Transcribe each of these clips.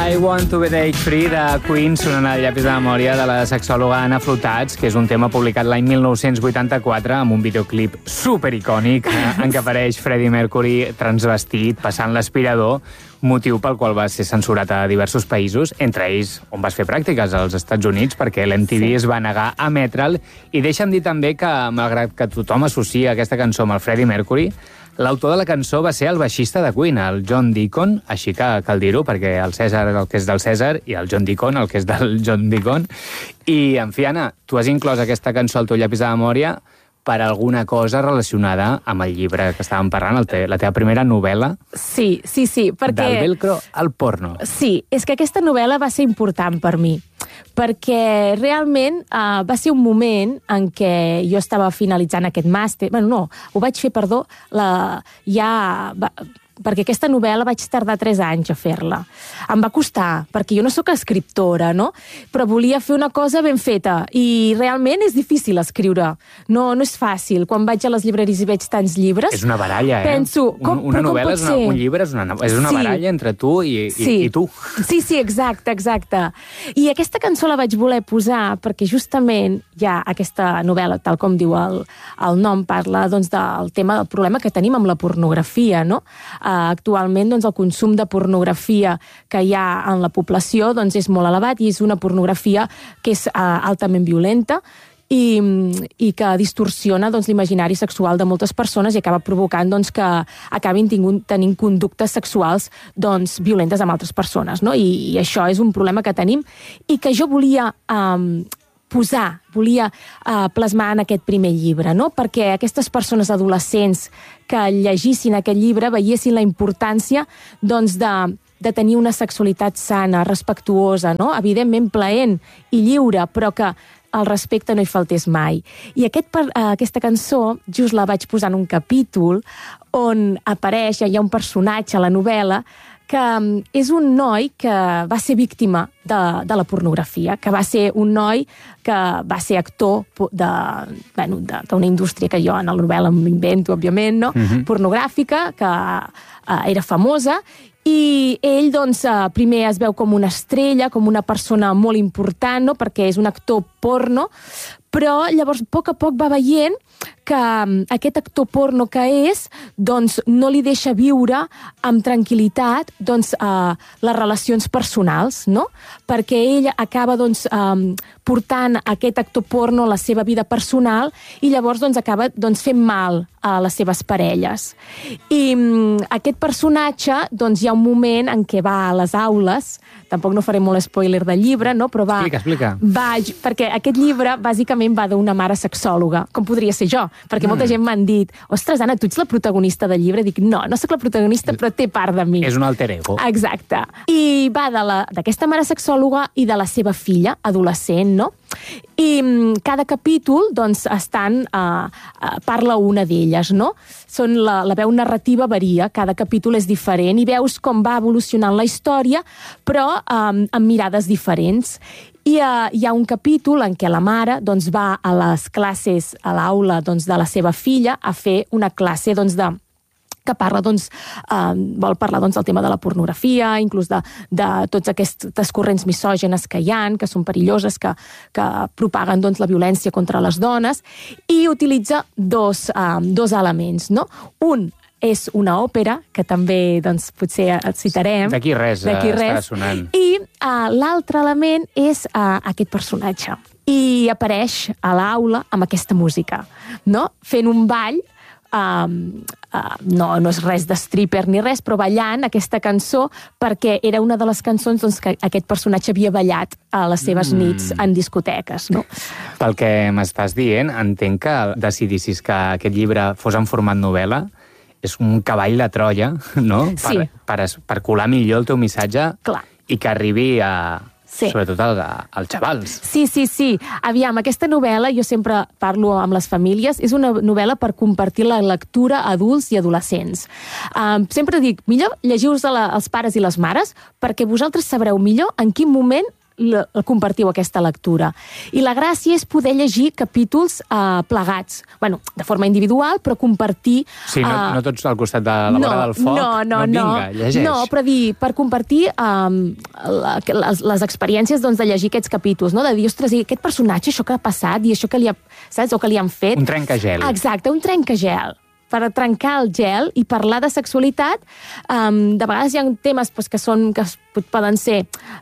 I Want to Be Free de Queen sonant al llapis de memòria de la sexòloga Anna Flotats, que és un tema publicat l'any 1984 amb un videoclip supericònic en què apareix Freddie Mercury transvestit passant l'aspirador, motiu pel qual va ser censurat a diversos països, entre ells on vas fer pràctiques, als Estats Units, perquè l'MTV es va negar a emetre'l. I deixa'm dir també que, malgrat que tothom associa aquesta cançó amb el Freddie Mercury, l'autor de la cançó va ser el baixista de Queen, el John Deacon, així que cal dir-ho, perquè el Cèsar és el que és del Cèsar i el John Deacon el que és del John Deacon. I, en fi, Anna, tu has inclòs aquesta cançó al teu llapis de memòria per alguna cosa relacionada amb el llibre que estàvem parlant, la teva primera novel·la. Sí, perquè... Del velcro al porno. Sí, és que aquesta novel·la va ser important per mi, perquè realment va ser un moment en què jo estava finalitzant aquest màster. Bueno, no, ho vaig fer, perquè aquesta novel·la vaig tardar 3 anys a fer-la. Em va costar, perquè jo no sóc escriptora, no? Però volia fer una cosa ben feta, i realment és difícil escriure. No és fàcil. Quan vaig a les llibreries i veig tants llibres... És una baralla, penso, una novel·la és un llibre, és una baralla entre tu i tu. Sí, exacte. I aquesta cançó la vaig voler posar perquè justament ja aquesta novel·la, tal com diu el nom, parla doncs, del tema del problema que tenim amb la pornografia, no? Actualment doncs, el consum de pornografia que hi ha en la població doncs, és molt elevat i és una pornografia que és altament violenta i que distorsiona doncs, l'imaginari sexual de moltes persones i acaba provocant doncs, que acabin tenint conductes sexuals doncs, violentes amb altres persones. No? I això és un problema que tenim i que jo volia volia plasmar en aquest primer llibre, no? Perquè aquestes persones adolescents que llegissin aquest llibre veiessin la importància doncs, de tenir una sexualitat sana, respectuosa, no? Evidentment plaent i lliure, però que el respecte no hi faltés mai. I aquesta cançó just la vaig posar en un capítol on apareix, hi ha un personatge a la novel·la que és un noi que va ser víctima de la pornografia, que va ser un noi que va ser actor d'una indústria que jo en la novel·la m'invento, òbviament, no? Pornogràfica, que era famosa, i ell, doncs, primer es veu com una estrella, com una persona molt important, no? Perquè és un actor porno, però llavors, a poc va veient que aquest actor porno que és, doncs, no li deixa viure amb tranquil·litat doncs, les relacions personals, no? Perquè ell acaba doncs, portant aquest actor porno a la seva vida personal i llavors doncs, acaba doncs, fent mal a les seves parelles. I aquest personatge, doncs, hi ha un moment en què va a les aules, tampoc no faré molt spoiler del llibre, no? Però va... Explica. Perquè aquest llibre, bàsicament, va d'una mare sexòloga, com podria ser jo, perquè molta gent m'han dit, ostres, Anna, tu ets la protagonista del llibre? Dic, no sóc la protagonista, però té part de mi. És un alter ego. Exacte. I va d'aquesta mare sexòloga i de la seva filla, adolescent, no? I cada capítol, doncs, parla una d'elles, no? La veu narrativa varia, cada capítol és diferent i veus com va evolucionant la història, però amb mirades diferents. I hi ha un capítol en què la mare doncs, va a les classes, a l'aula doncs, de la seva filla, a fer una classe doncs, que parla, doncs, vol parlar doncs, del tema de la pornografia, inclús de tots aquestes corrents misògenes que hi ha, que són perilloses, que propaguen doncs, la violència contra les dones, i utilitza dos elements, no? Un és una òpera, que també doncs, potser et citarem. D'aquí res. Està sonant. I l'altre element és aquest personatge. I apareix a l'aula amb aquesta música, no? Fent un ball, no és res de stripper ni res, però ballant aquesta cançó perquè era una de les cançons doncs, que aquest personatge havia ballat a les seves nits en discoteques, no? Pel que m'estàs dient, entenc que decidissis que aquest llibre fos en format novel·la és un cavall de Troia, no? Sí. Per colar millor el teu missatge. Clar. I que arribi Sí. Sobretot als xavals. Sí. Aviam, aquesta novel·la, jo sempre parlo amb les famílies, és una novel·la per compartir la lectura a adults i adolescents. Sempre dic, millor llegiu-vos als pares i les mares perquè vosaltres sabreu millor en quin moment compartiu aquesta lectura. I la gràcia és poder llegir capítols plegats, de forma individual, però compartir... Sí, no tots al costat de la vora del foc. Vinga, llegeix. No, però per compartir les experiències de llegir aquests capítols, no? De dir, ostres, i aquest personatge, això que ha passat, i això que li ha, saps? O que li han fet... Un trencagel. Exacte, un trencagel. Per trencar el gel i parlar de sexualitat. De vegades hi ha temes que poden ser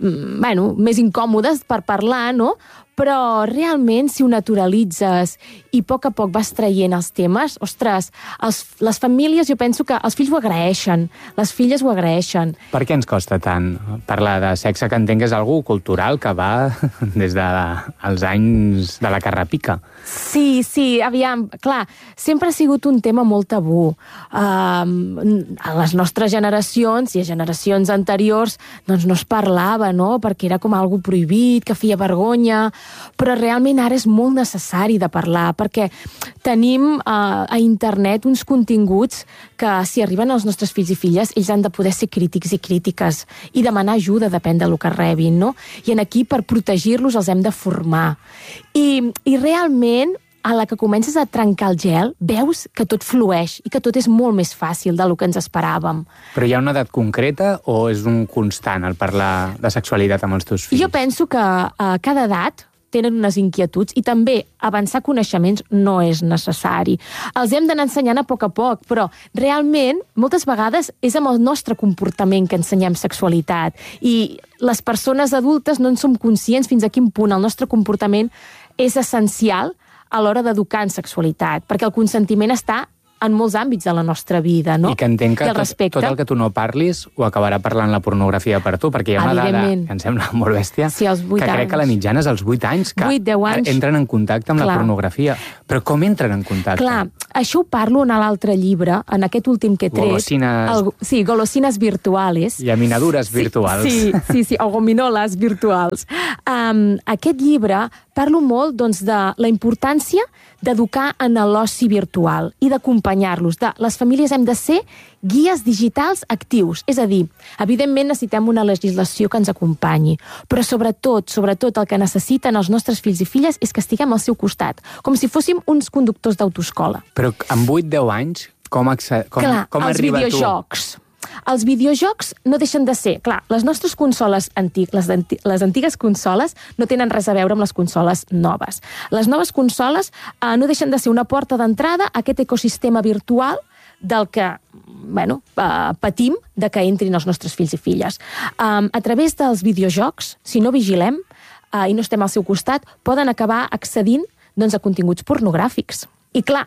més incòmodes per parlar, no? Però realment, si ho naturalitzes i a poc vas traient els temes, ostres, les famílies, jo penso que els fills ho agraeixen, les filles ho agraeixen. Per què ens costa tant parlar de sexe, que entenc que és algú cultural que va des dels anys de la carrapica? Sí, aviam, clar, sempre ha sigut un tema molt tabú. A les nostres generacions i a generacions anteriors doncs no es parlava, no?, perquè era com algo prohibit, que feia vergonya, però realment ara és molt necessari de parlar, perquè tenim a internet uns continguts que si arriben als nostres fills i filles, ells han de poder ser crítics i crítiques i demanar ajuda, depèn del que rebin, no? I aquí per protegir-los els hem de formar. I realment, a la que comences a trencar el gel, veus que tot flueix i que tot és molt més fàcil del que ens esperàvem. Però hi ha una edat concreta o és un constant el parlar de sexualitat amb els teus fills? Jo penso que a cada edat tenen unes inquietuds i també avançar coneixements no és necessari. Els hem d'anar ensenyant a poc, però realment moltes vegades és amb el nostre comportament que ensenyem sexualitat i les persones adultes no en som conscients fins a quin punt el nostre comportament és essencial a l'hora d'educar en sexualitat, perquè el consentiment està en molts àmbits de la nostra vida, no? I que entenc que tot el que tu no parlis ho acabarà parlant la pornografia per tu, perquè hi ha una dada que em sembla molt bèstia, sí, que crec que la mitjana és als 8 anys, que 8-10 anys. Entren en contacte amb la pornografia. Però com entren en contacte? Clar, això ho parlo en l'altre llibre, en aquest últim que he tret. Golosines... golosines virtuales. Llaminadures virtuals. Sí, o gominoles virtuals. Aquest llibre parlo molt de la importància d'educar en l'oci virtual i d'acompanyar-los. Les famílies hem de ser guies digitals actius. És a dir, evidentment necessitem una legislació que ens acompanyi, però sobretot el que necessiten els nostres fills i filles és que estiguem al seu costat, com si fóssim uns conductors d'autoescola. Però amb 8-10 anys, com arriba tu? Els videojocs no deixen de ser... Clar, les nostres consoles les antigues consoles no tenen res a veure amb les consoles noves. Les noves consoles no deixen de ser una porta d'entrada a aquest ecosistema virtual del que patim de que entrin els nostres fills i filles. A través dels videojocs, si no vigilem i no estem al seu costat, poden acabar accedint a continguts pornogràfics. I clar,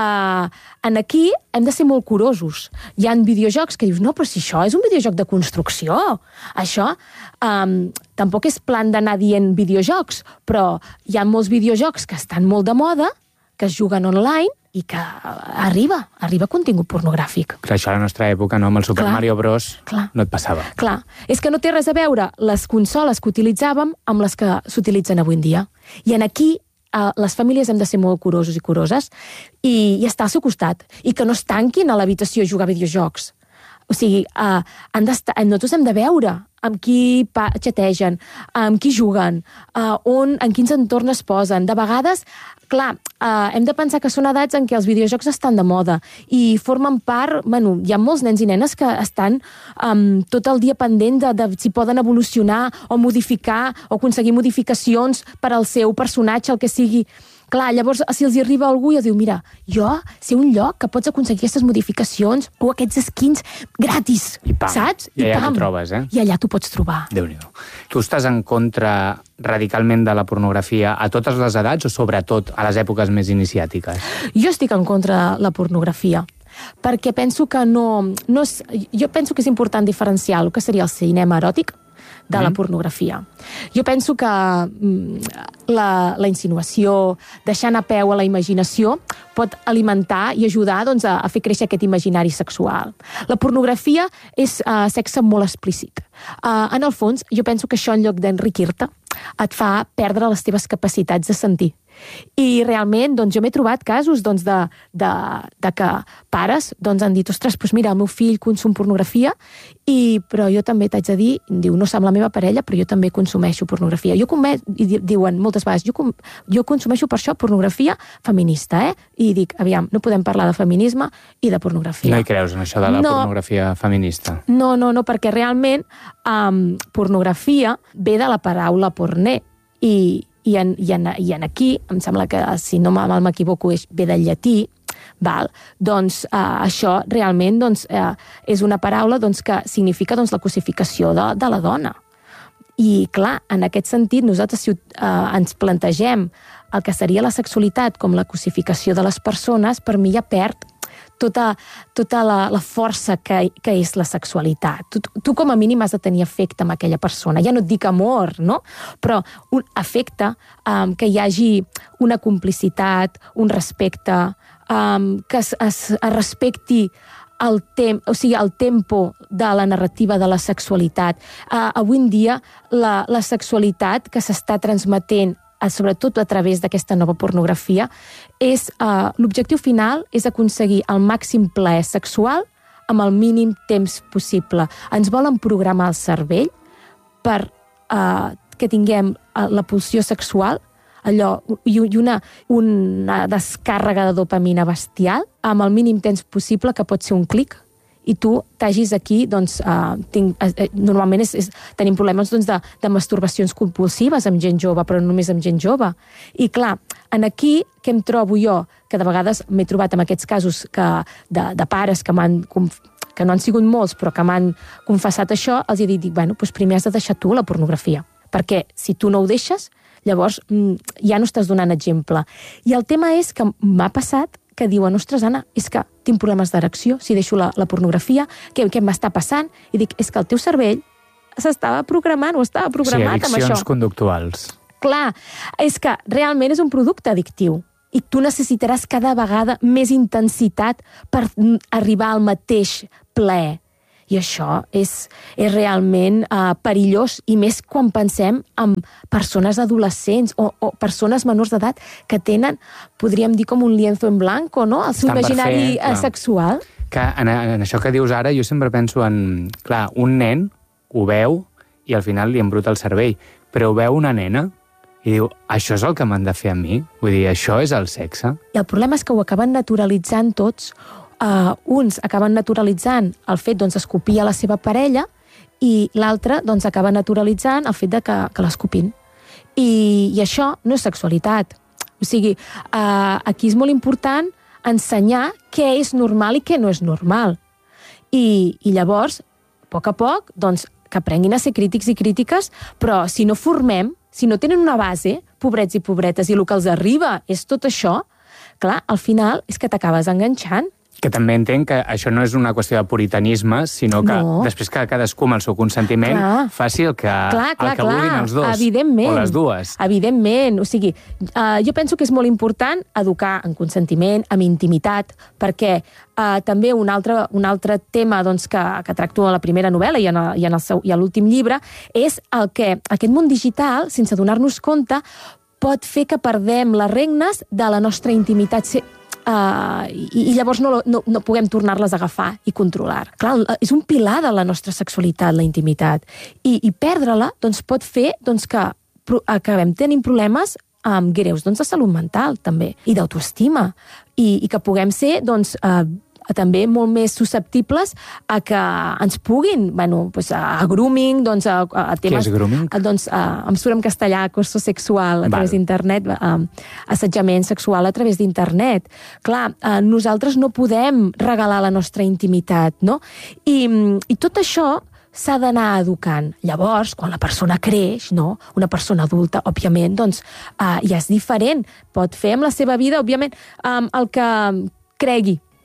aquí hem de ser molt curosos. Hi ha videojocs que dius, no, però si això és un videojoc de construcció, això tampoc és plan d'anar dient videojocs, però hi ha molts videojocs que estan molt de moda, que es juguen online i que arriba contingut pornogràfic. Clar, això a la nostra època, no? Amb el Super Mario Bros. No et passava. Clar, és que no té res a veure les consoles que utilitzàvem amb les que s'utilitzen avui en dia. I aquí les famílies hem de ser molt curosos i curoses i estar al seu costat i que no es tanquin a l'habitació a jugar a videojocs. O sigui, nosaltres hem de veure amb qui xategen, amb qui juguen, en quins entorns es posen. De vegades, clar, hem de pensar que són edats en què els videojocs estan de moda i formen part... hi ha molts nens i nenes que estan tot el dia pendent de si poden evolucionar o modificar o aconseguir modificacions per al seu personatge, el que sigui. Clar, llavors, si els hi arriba algú i els diu, mira, jo sé un lloc que pots aconseguir aquestes modificacions o aquests skins gratis, saps? I allà t'ho trobes, eh? I allà t'ho pots trobar. Déu-n'hi-do. Tu estàs en contra radicalment de la pornografia a totes les edats o sobretot a les èpoques més iniciàtiques? Jo estic en contra de la pornografia perquè penso que jo penso que és important diferenciar el que seria el cinema eròtic de la pornografia. Jo penso que la insinuació, deixar anar peu a la imaginació, pot alimentar i ajudar a fer créixer aquest imaginari sexual. La pornografia és sexe molt explícit. En el fons, jo penso que això, en lloc d'enriquir-te, et fa perdre les teves capacitats de sentir. I realment, doncs, jo m'he trobat casos doncs, de que pares doncs, han dit, ostres, doncs mira, el meu fill consum pornografia, però jo també t'haig de dir, diu, no som la meva parella, però jo també consumeixo pornografia. I diuen moltes vegades, jo consumeixo per això pornografia feminista, I dic, aviam, no podem parlar de feminisme i de pornografia. No hi creus en això de la pornografia feminista? No, perquè realment pornografia ve de la paraula porné, i en aquí, em sembla que, si no m'equivoco, ve del llatí, val? Doncs això realment doncs, és una paraula doncs, que significa doncs, la cosificació de la dona. I, clar, en aquest sentit, nosaltres si ens plantegem el que seria la sexualitat com la cosificació de les persones, per mi ja perd tota la força que és la sexualitat. Tu com a mínim has de tenir afecte amb aquella persona. Ja no et dic amor, no? Però un afecte, que hi hagi una complicitat, un respecte, que es respecti el tempo de la narrativa de la sexualitat. Avui en dia, la sexualitat que s'està transmetent sobretot a través d'aquesta nova pornografia, l'objectiu final és aconseguir el màxim plaer sexual amb el mínim temps possible. Ens volen programar el cervell per que tinguem la pulsió sexual, i una descàrrega de dopamina bestial amb el mínim temps possible, que pot ser un clic, i tu t'hagis aquí, doncs, normalment tenim problemes doncs, de masturbacions compulsives amb gent jove, però no només amb gent jove. I clar, aquí què em trobo jo? Que de vegades m'he trobat en aquests casos de pares que no han sigut molts, però que m'han confessat això, els he dit, bueno, doncs primer has de deixar tu la pornografia, perquè si tu no ho deixes, llavors ja no estàs donant exemple. I el tema és que m'ha passat que diuen, ostres, Anna, és que tinc problemes d'erecció si deixo la pornografia, què m'està passant? I dic, és que el teu cervell s'estava programant o estava programat amb això. Sí, addiccions conductuals. Clar, és que realment és un producte addictiu i tu necessitaràs cada vegada més intensitat per arribar al mateix plaer. I això és realment perillós, i més quan pensem en persones adolescents o persones menors d'edat que tenen, podríem dir, com un lienzo en blanco, no? El seu imaginari sexual. Que en això que dius ara, jo sempre penso en... Clar, un nen ho veu i al final li embruta el cervell, però ho veu una nena i diu, això és el que m'han de fer a mi? Vull dir, això és el sexe? I el problema és que ho acaben naturalitzant tots. Uns acaben naturalitzant el fet d'escopir a la seva parella i l'altre acaba naturalitzant el fet de que l'escopin. I això no és sexualitat. O sigui, aquí és molt important ensenyar què és normal i què no és normal. I llavors, a poc, que aprenguin a ser crítics i crítiques, però si no formem, si no tenen una base, pobrets i pobretes, i el que els arriba és tot això, clar, al final és que t'acabes enganxant. Que també entenc que això no és una qüestió de puritanisme, sinó que després que cadascú amb el seu consentiment faci el que vulguin els dos. Evidentment. O les dues. Evidentment. O sigui, jo penso que és molt important educar en consentiment, en intimitat, perquè també un altre tema que tracto a la primera novel·la i a l'últim llibre és el que aquest món digital, sense donar-nos compte, pot fer que perdem les regnes de la nostra intimitat i llavors no puguem tornar-les a agafar i controlar. Clar, és un pilar de la nostra sexualitat, la intimitat. I perdre-la pot fer que acabem tenint problemes greus de salut mental, també, i d'autoestima. I que puguem ser, també molt més susceptibles a que ens puguin, a grooming, a temes... Què és grooming? Em surt en castellà, acoso sexual a través d'internet, assetjament sexual a través d'internet. Clar, nosaltres no podem regalar la nostra intimitat, no? I tot això s'ha d'anar educant. Llavors, quan la persona creix, no? Una persona adulta, òbviament, ja és diferent. Pot fer amb la seva vida, òbviament, el que cregui.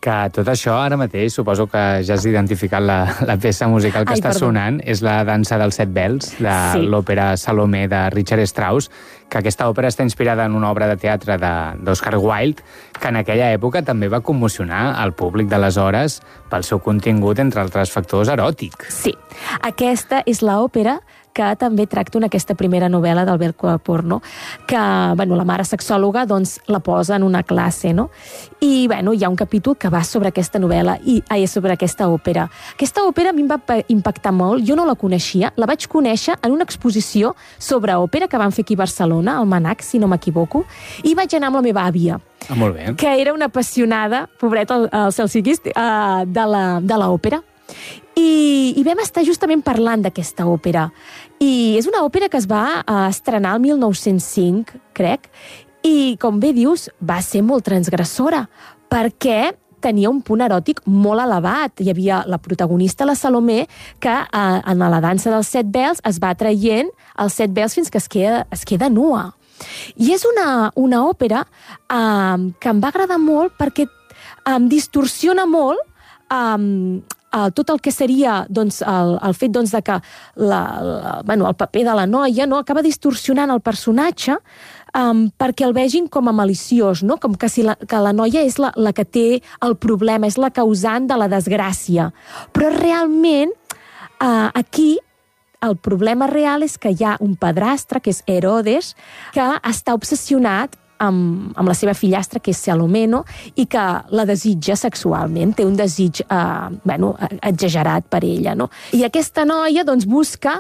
Que tot això, ara mateix, suposo que ja has identificat la peça musical que està sonant, és la dansa dels 7 vels, de l'òpera Salomé de Richard Strauss, que aquesta òpera està inspirada en una obra de teatre d'Oscar Wilde, que en aquella època també va commocionar el públic d'aleshores pel seu contingut, entre altres factors, eròtic. Sí, aquesta és l'òpera que també tracta en aquesta primera novel·la d'Albert Porno, que la mare sexòloga la posa en una classe, no? I hi ha un capítol que va sobre aquesta novel·la, sobre aquesta òpera. Aquesta òpera a mi em va impactar molt, jo no la coneixia, la vaig conèixer en una exposició sobre òpera que van fer aquí a Barcelona, al Manac, si no m'equivoco, i vaig anar amb la meva àvia, molt bé. Que era una apassionada, pobreta, el cel siguis, de l'òpera. I vam estar justament parlant d'aquesta òpera. I és una òpera que es va estrenar el 1905, crec, i, com bé dius, va ser molt transgressora, perquè tenia un punt eròtic molt elevat. Hi havia la protagonista, la Salomé, que en la dansa dels 7 vels es va traient els 7 vels fins que es queda nua. I és una òpera que em va agradar molt perquè distorsiona molt tot el que seria el fet de que el paper de la noia acaba distorsionant el personatge perquè el vegin com a maliciós, no? Com que la noia és la que té el problema, és la causant de la desgràcia. Però realment aquí el problema real és que hi ha un padrastre, que és Herodes, que està obsessionat amb la seva fillastra, que és Salomé, no? I que la desitja sexualment, té un desig exagerat per ella, no? I aquesta noia busca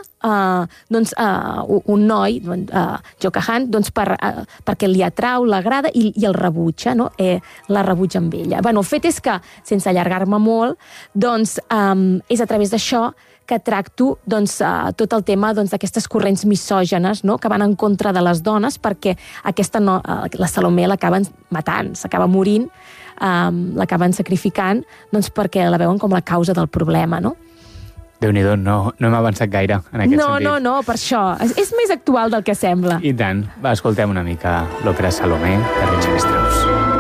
un noi, Jocahan, perquè li atrau, l'agrada i el rebutja, no? La rebutja amb ella. El fet és que, sense allargar-me molt, és a través d'això que tracto tot el tema d'aquestes corrents misògenes, no? Que van en contra de les dones, perquè la Salomé l'acaben matant, s'acaba morint, l'acaben sacrificant, perquè la veuen com la causa del problema, no? Déu-n'hi-do, no hem avançat gaire en aquest sentit. No, per això. És més actual del que sembla. I tant. Va, escoltem una mica l'òpera Salomé de Richard Strauss.